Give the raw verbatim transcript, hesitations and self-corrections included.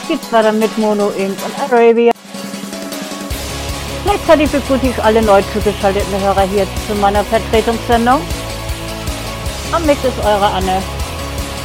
geht's weiter mit Mono Inc und Arabia. Gleichzeitig begrüße ich alle neu zugeschalteten Hörer hier zu meiner Vertretungssendung. Am Mix ist eure Anne.